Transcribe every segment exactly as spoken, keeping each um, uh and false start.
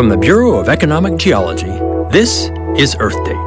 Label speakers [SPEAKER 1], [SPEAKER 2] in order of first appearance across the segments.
[SPEAKER 1] From the Bureau of Economic Geology, this is Earth Date.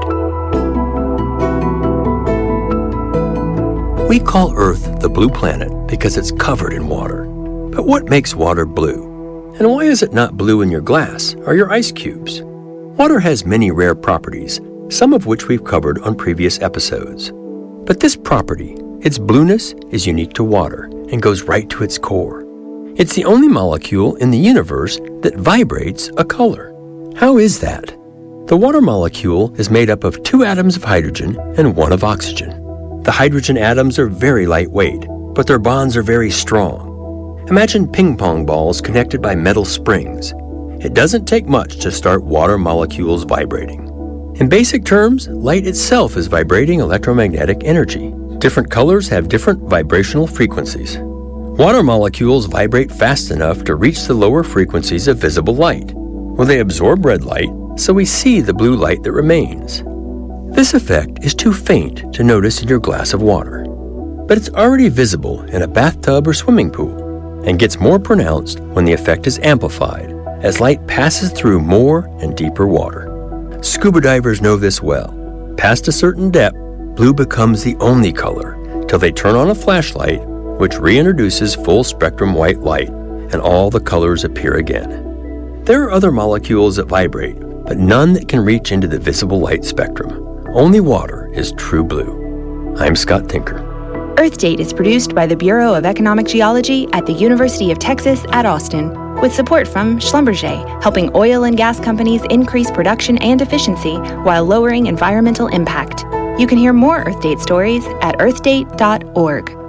[SPEAKER 1] We call Earth the blue planet because it's covered in water. But what makes water blue? And why is it not blue in your glass or your ice cubes? Water has many rare properties, some of which we've covered on previous episodes. But this property, its blueness, is unique to water and goes right to its core. It's the only molecule in the universe that vibrates a color. How is that? The water molecule is made up of two atoms of hydrogen and one of oxygen. The hydrogen atoms are very lightweight, but their bonds are very strong. Imagine ping pong balls connected by metal springs. It doesn't take much to start water molecules vibrating. In basic terms, light itself is vibrating electromagnetic energy. Different colors have different vibrational frequencies. Water molecules vibrate fast enough to reach the lower frequencies of visible light. Well, they absorb red light, so we see the blue light that remains. This effect is too faint to notice in your glass of water, but it's already visible in a bathtub or swimming pool, and gets more pronounced when the effect is amplified as light passes through more and deeper water. Scuba divers know this well. Past a certain depth, blue becomes the only color till they turn on a flashlight, which reintroduces full spectrum white light, and all the colors appear again. There are other molecules that vibrate, but none that can reach into the visible light spectrum. Only water is true blue. I'm Scott Tinker.
[SPEAKER 2] Earth Date is produced by the Bureau of Economic Geology at the University of Texas at Austin, with support from Schlumberger, helping oil and gas companies increase production and efficiency while lowering environmental impact. You can hear more Earth Date stories at earth date dot org.